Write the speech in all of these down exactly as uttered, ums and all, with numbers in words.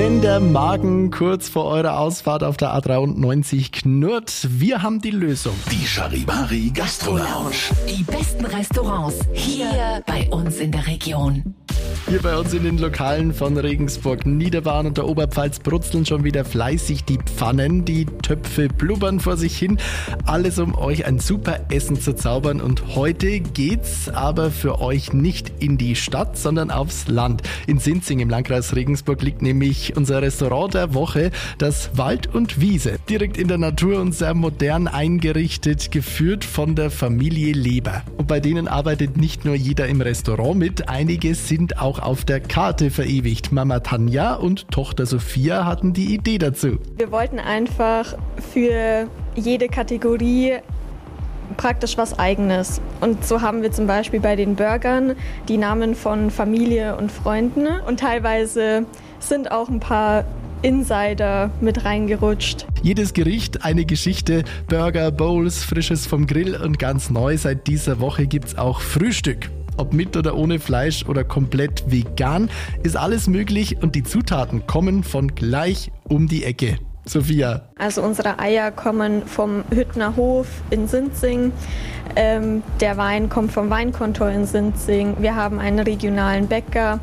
Wenn der Magen kurz vor eurer Ausfahrt auf der A dreiundneunzig knurrt, wir haben die Lösung. Die Charivari Gastro Lounge. Die besten Restaurants hier bei uns in der Region. Hier bei uns in den Lokalen von Regensburg, Niederbayern und der Oberpfalz brutzeln schon wieder fleißig die Pfannen, die Töpfe blubbern vor sich hin. Alles, um euch ein super Essen zu zaubern. Und heute geht's aber für euch nicht in die Stadt, sondern aufs Land. In Sinzing im Landkreis Regensburg liegt nämlich unser Restaurant der Woche, das Wald und Wiese. Direkt in der Natur und sehr modern eingerichtet, geführt von der Familie Leber. Und bei denen arbeitet nicht nur jeder im Restaurant mit, einige sind auch auf der Karte verewigt. Mama Tanja und Tochter Sophia hatten die Idee dazu. Wir wollten einfach für jede Kategorie praktisch was Eigenes. Und so haben wir zum Beispiel bei den Burgern die Namen von Familie und Freunden. Und teilweise sind auch ein paar Insider mit reingerutscht. Jedes Gericht eine Geschichte, Burger, Bowls, Frisches vom Grill und ganz neu seit dieser Woche gibt's auch Frühstück. Ob mit oder ohne Fleisch oder komplett vegan, ist alles möglich und die Zutaten kommen von gleich um die Ecke. Sophia. Also unsere Eier kommen vom Hüttner Hof in Sinzing. Ähm, der Wein kommt vom Weinkontor in Sinzing. Wir haben einen regionalen Bäcker.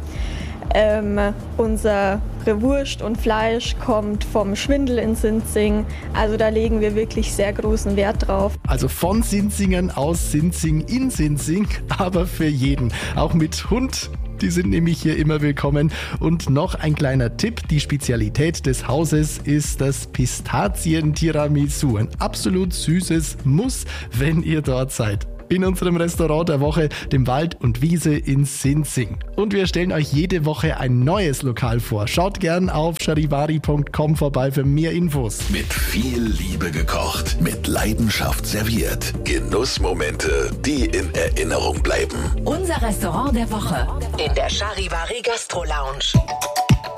Ähm, unsere Wurst und Fleisch kommt vom Schwindel in Sinzing. Also da legen wir wirklich sehr großen Wert drauf. Also von Sinzingen aus Sinzing in Sinzing, aber für jeden. Auch mit Hund. Die sind nämlich hier immer willkommen. Und noch ein kleiner Tipp, die Spezialität des Hauses ist das Pistazien-Tiramisu. Ein absolut süßes Muss, wenn ihr dort seid. In unserem Restaurant der Woche, dem Wald und Wiese in Sinzing. Und wir stellen euch jede Woche ein neues Lokal vor. Schaut gern auf charivari punkt com vorbei für mehr Infos. Mit viel Liebe gekocht, mit Leidenschaft serviert. Genussmomente, die in Erinnerung bleiben. Unser Restaurant der Woche in der Charivari Gastro Lounge.